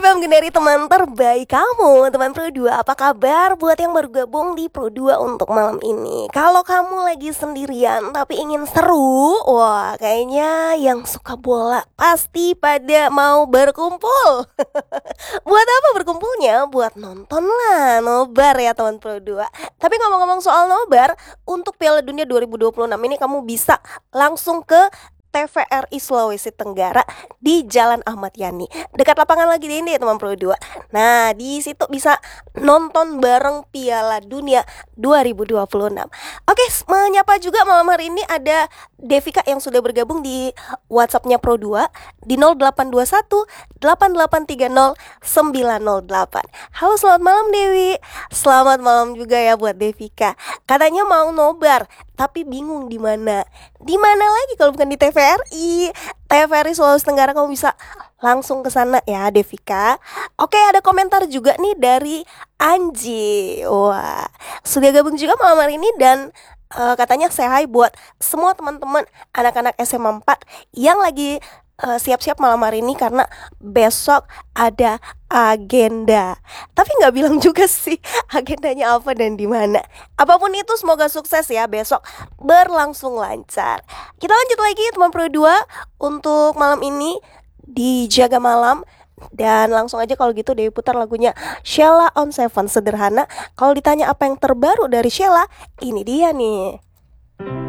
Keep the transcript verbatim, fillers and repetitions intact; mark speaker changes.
Speaker 1: Halo mungkin dari teman terbaik kamu, teman Pro dua. Apa kabar buat yang baru gabung di Pro dua untuk malam ini? Kalau kamu lagi sendirian tapi ingin seru, wah kayaknya yang suka bola pasti pada mau berkumpul. Buat apa berkumpulnya? Buat nonton lah, nobar ya teman Pro dua. Tapi ngomong-ngomong soal nobar, untuk Piala Dunia dua ribu dua puluh enam ini kamu bisa langsung ke T V R I Sulawesi Tenggara di Jalan Ahmad Yani, dekat lapangan lagi ini teman Pro dua. Nah, di situ bisa nonton bareng Piala Dunia dua ribu dua puluh enam. Oke, menyapa juga malam hari ini ada Devika yang sudah bergabung di WhatsApp-nya Pro dua di nol delapan dua satu delapan delapan tiga nol sembilan nol delapan. Halo, selamat malam Dewi. Selamat malam juga ya buat Devika. Katanya mau nobar tapi bingung di mana. Di mana lagi kalau bukan di T V R I. T V R I Sulawesi Tenggara, kamu bisa langsung ke sana ya Devika. Oke, ada komentar juga nih dari Anji. Wah, sudah gabung juga malam hari ini dan uh, katanya say hi buat semua teman-teman anak-anak S M A empat yang lagi uh, siap-siap malam hari ini karena besok ada agenda. Tapi nggak bilang juga sih agendanya apa dan di mana. Apapun itu semoga sukses ya, besok berlangsung lancar. Kita lanjut lagi teman Pro dua untuk malam ini di Jaga Malam. Dan langsung aja kalau gitu Dewi putar lagunya Sheila on Seven, sederhana. Kalau ditanya apa yang terbaru dari Sheila, ini dia nih.